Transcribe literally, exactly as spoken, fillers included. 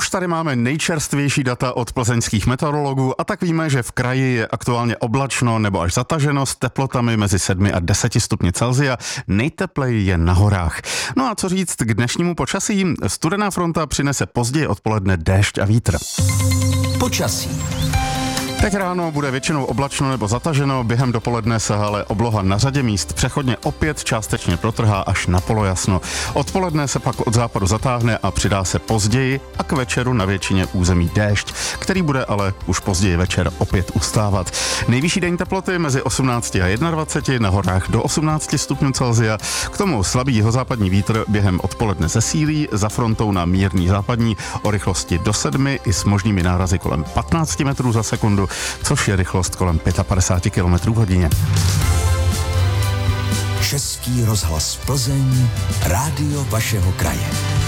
Už tady máme nejčerstvější data od plzeňských meteorologů a tak víme, že v kraji je aktuálně oblačno nebo až zataženo s teplotami mezi sedmi a deseti stupni Celsia. Nejtepleji je na horách. No a co říct k dnešnímu počasí? Studená fronta přinese později odpoledne déšť a vítr. Počasí. Teď ráno bude většinou oblačno nebo zataženo, během dopoledne se ale obloha na řadě míst přechodně opět částečně protrhá až na polojasno. Odpoledne se pak od západu zatáhne a přidá se později a k večeru na většině území déšť, který bude ale už později večer opět ustávat. Nejvyšší denní teploty mezi osmnácti a dvaceti jednou, na horách do osmnácti stupňů Celsia. K tomu slabý jihozápadní vítr během odpoledne zesílí, za frontou na mírný západní o rychlosti do sedmi i s možnými nárazy kolem patnácti metrů za sekundu, což je rychlost kolem padesát pět kilometrů v hodině. Český rozhlas Plzeň, rádio vašeho kraje.